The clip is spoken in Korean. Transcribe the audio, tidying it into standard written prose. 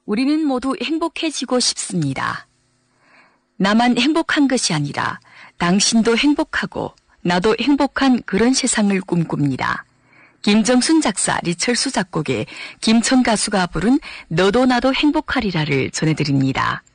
우리는 모두 행복해지고 싶습니다. 나만 행복한 것이 아니라 당신도 행복하고 나도 행복한 그런 세상을 꿈꿉니다. 김정순 작사, 리철수 작곡의 김천 가수가 부른 너도 나도 행복하리라를 전해드립니다.